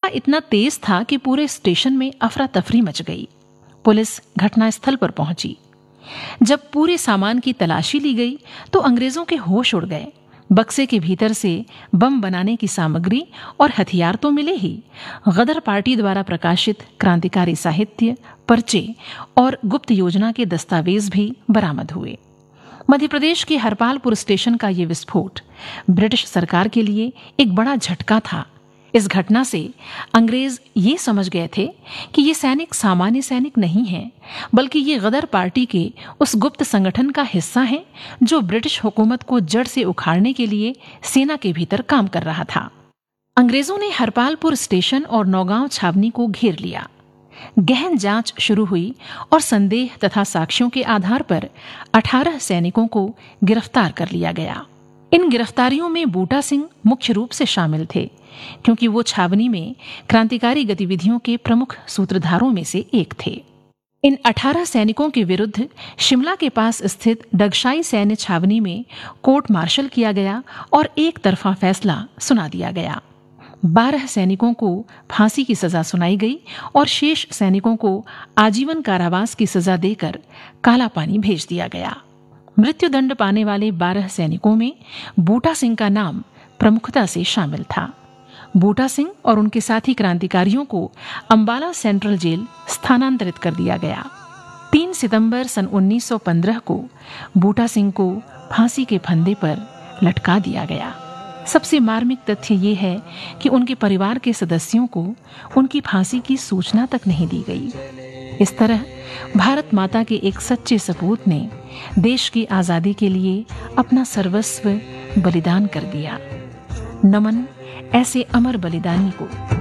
इतना तेज था कि पूरे स्टेशन में अफरा तफरी मच गई। पुलिस घटनास्थल पर पहुंची। जब पूरे सामान की तलाशी ली गई तो अंग्रेजों के होश उड़ गए। बक्से के भीतर से बम बनाने की सामग्री और हथियार तो मिले ही, गदर पार्टी द्वारा प्रकाशित क्रांतिकारी साहित्य, पर्चे और गुप्त योजना के दस्तावेज भी बरामद हुए। मध्य प्रदेश के हरपालपुर स्टेशन का ये विस्फोट ब्रिटिश सरकार के लिए एक बड़ा झटका था। इस घटना से अंग्रेज ये समझ गए थे कि ये सैनिक सामान्य सैनिक नहीं हैं, बल्कि ये गदर पार्टी के उस गुप्त संगठन का हिस्सा हैं जो ब्रिटिश हुकूमत को जड़ से उखाड़ने के लिए सेना के भीतर काम कर रहा था। अंग्रेजों ने हरपालपुर स्टेशन और नौगांव छावनी को घेर लिया। गहन जांच शुरू हुई और संदेह तथा साक्ष्यों के आधार पर 18 सैनिकों को गिरफ्तार कर लिया गया। इन गिरफ्तारियों में बूटा सिंह मुख्य रूप से शामिल थे, क्योंकि वो छावनी में क्रांतिकारी गतिविधियों के प्रमुख सूत्रधारों में से एक थे। इन 18 सैनिकों के विरुद्ध शिमला के पास स्थित डगशाई सैन्य छावनी में कोर्ट मार्शल किया गया और एक तरफा फैसला सुना दिया गया। 12 सैनिकों को फांसी की सजा सुनाई गई और शेष सैनिकों को आजीवन कारावास की सजा देकर काला पानी भेज दिया गया। मृत्युदंड पाने वाले 12 सैनिकों में बूटा सिंह का नाम प्रमुखता से शामिल था। बूटा सिंह और उनके साथी क्रांतिकारियों को अंबाला सेंट्रल जेल स्थानांतरित कर दिया गया। 3 सितंबर सन 1915 को बूटा सिंह को फांसी के फंदे पर लटका दिया गया। सबसे मार्मिक तथ्य ये है कि उनके परिवार के सदस्यों को उनकी फांसी की सूचना तक नहीं दी गई। इस तरह भारत माता के एक सच्चे सपूत ने देश की आजादी के लिए अपना सर्वस्व बलिदान कर दिया। नमन ऐसे अमर बलिदानी को।